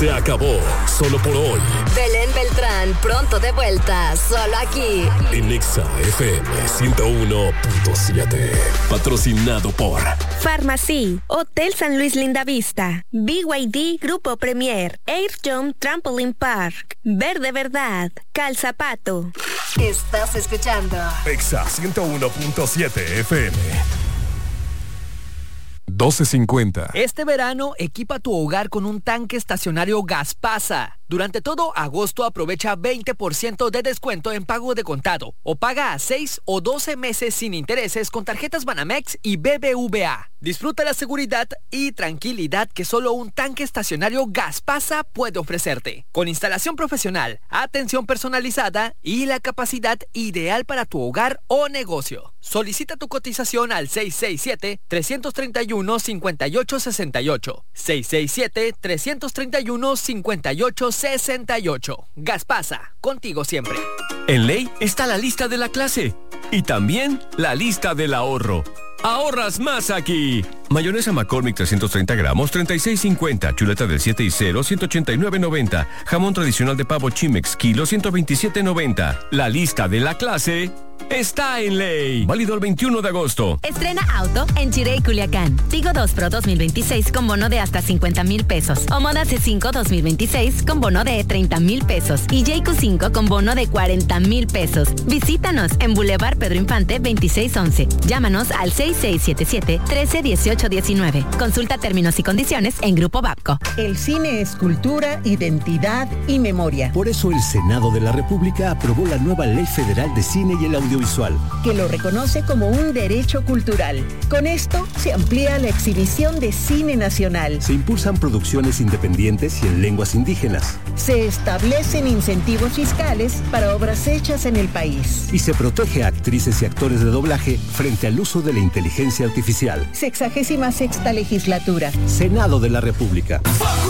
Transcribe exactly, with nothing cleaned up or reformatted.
se acabó. Solo por hoy. Belén Beltrán, pronto de vuelta. Solo aquí. En Exa F M ciento uno punto siete. Patrocinado por Farmacy, Hotel San Luis Lindavista, B Y D Grupo Premier, Air Jump Trampoline Park, Verde Verdad, Calzapato. Estás escuchando Exa ciento uno punto siete F M. doce cincuenta. Este verano, equipa tu hogar con un tanque estacionario Gaspasa. Durante todo agosto aprovecha veinte por ciento de descuento en pago de contado o paga a seis o doce meses sin intereses con tarjetas Banamex y B B V A. Disfruta la seguridad y tranquilidad que solo un tanque estacionario Gaspasa puede ofrecerte. Con instalación profesional, atención personalizada y la capacidad ideal para tu hogar o negocio. Solicita tu cotización al seis seis siete, tres tres uno, cinco ocho seis ocho. seis seis siete, tres tres uno, cinco ocho seis ocho. Gaspasa, contigo siempre. En Ley está la lista de la clase y también la lista del ahorro. ¡Ahorras más aquí! Mayonesa McCormick trescientos treinta gramos, treinta y seis cincuenta. Chuleta del siete y cero, ciento ochenta y nueve noventa. Jamón tradicional de pavo Chimex, kilo, ciento veintisiete noventa. La lista de la clase está en Ley. Válido el veintiuno de agosto. Estrena auto en Chirey, Culiacán. Tigo dos Pro dos mil veintiséis con bono de hasta cincuenta mil pesos. O Moda C cinco dos mil veintiséis con bono de treinta mil pesos. Y J Q cinco con bono de cuarenta mil pesos. Visítanos en Boulevard Pedro Infante veintiséis once. Llámanos al seis seis siete siete, trece dieciocho diecinueve. Consulta términos y condiciones en Grupo Babco. El cine es cultura, identidad y memoria. Por eso el Senado de la República aprobó la nueva Ley Federal de Cine y el Audiovisual, que lo reconoce como un derecho cultural. Con esto se amplía la exhibición de cine nacional. Se impulsan producciones independientes y en lenguas indígenas. Se establecen incentivos fiscales para obras hechas en el país. Y se protege a actrices y actores de doblaje frente al uso de la inteligencia artificial. Sexagésima sexta legislatura. Senado de la República.